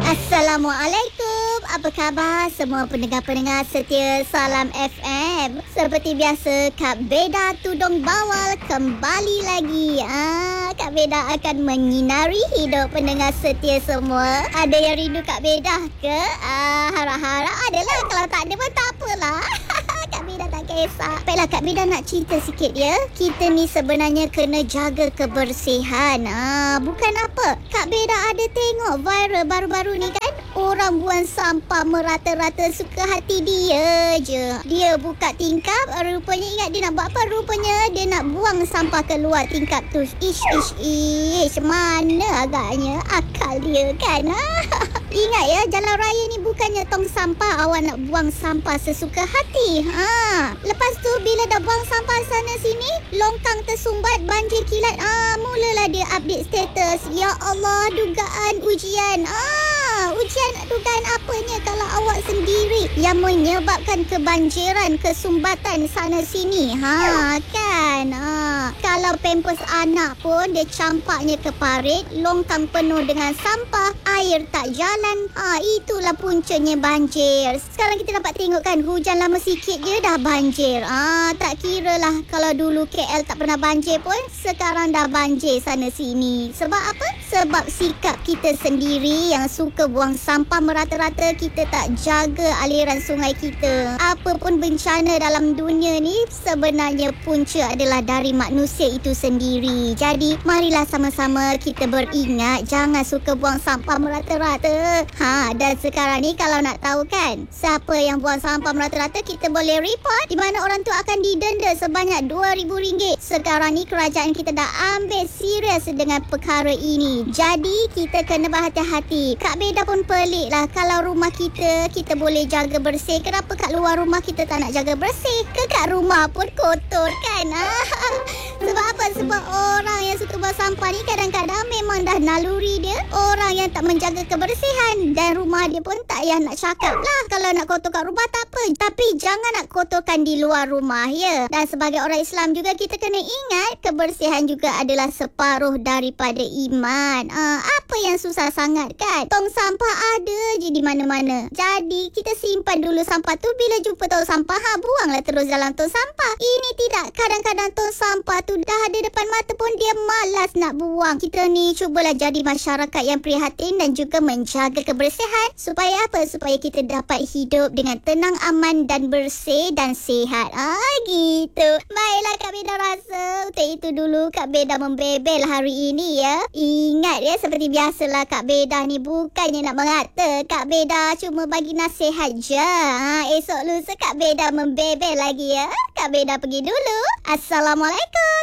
Assalamualaikum. Apa khabar semua pendengar-pendengar setia Salam FM? Seperti biasa, Kak Beda Tudung Bawal kembali lagi. Kak Beda akan menyinari hidup pendengar setia semua. Ada yang rindu Kak Beda ke? Harap-harap adalah. Kalau tak ada pun tak apalah. Kak Beda tak kisah. Baiklah, Kak Beda nak cerita sikit ya. Kita ni sebenarnya kena jaga kebersihan. Bukan apa. Kak Beda ada tengok viral baru-baru ni kan? Orang buang sampah merata-rata, suka hati dia je. Dia buka tingkap, rupanya ingat dia nak buat apa? Rupanya dia nak buang sampah keluar tingkap tu. Ish. Mana agaknya akal dia kan? Ingat ya, jalan raya ni bukannya tong sampah awak nak buang sampah sesuka hati. Lepas tu bila dah buang sampah sana sini, longkang tersumbat, banjir kilat. Mulalah dia update status. Ya Allah, dugaan ujian. Ujian dugaan apanya kalau awak sendiri yang menyebabkan kebanjiran, kesumbatan sana sini. Kan? Kalau pampers anak pun dia campaknya ke parit, longkang penuh dengan sampah, air tak jalan. Itulah puncanya banjir. Sekarang kita dapat tengok kan, hujan lama sikit je dah banjir. Tak kira lah kalau dulu KL tak pernah banjir pun, sekarang dah banjir sana sini. Sebab apa? Sebab sikap kita sendiri yang suka buang sampah merata-rata, kita tak jaga aliran sungai kita. Apa pun bencana dalam dunia ni sebenarnya punca adalah dari manusia itu sendiri. Jadi marilah sama-sama kita beringat, jangan suka buang sampah merata-rata. Dan sekarang ni kalau nak tahu kan, siapa yang buang sampah merata-rata, kita boleh report, di mana orang tu akan didenda sebanyak RM2,000. Sekarang ni kerajaan kita dah ambil serius dengan perkara ini. Jadi kita kena berhati-hati. Kak Beda pun pelik lah, kalau rumah kita boleh jaga bersih, kenapa kat luar rumah kita tak nak jaga bersih? Kat rumah pun kotor kan? Sebab apa? Sebab orang yang suka buang sampah ni kadang-kadang memang dah naluri dia, orang yang tak menjaga kebersihan. Dan rumah dia pun tak payah nak cakap lah. Kalau nak kotor kat rumah tak apa, tapi jangan nak kotorkan di luar rumah ya. Dan sebagai orang Islam juga, kita kena ingat kebersihan juga adalah separuh daripada iman. Apa yang susah sangat kan? Tong sampah ada je di mana-mana. Jadi kita simpan dulu sampah tu, bila jumpa tong sampah, buanglah terus dalam tong sampah. Ini tidak, kadang-kadang tong sampah tu dah ada depan mata pun dia malas nak buang. Kita ni cubalah jadi masyarakat yang prihatin dan juga menjaga kebersihan. Supaya apa? Supaya kita dapat hidup dengan tenang, aman dan bersih dan sihat. Gitu. Baiklah, Kak Beda rasa untuk itu dulu Kak Beda membebel hari ini ya. Ingat ya, seperti biasalah Kak Beda ni bukannya nak mengata. Kak Beda cuma bagi nasihat je. Esok lusa Kak Beda membebel lagi ya. Kak Beda pergi dulu. Assalamualaikum.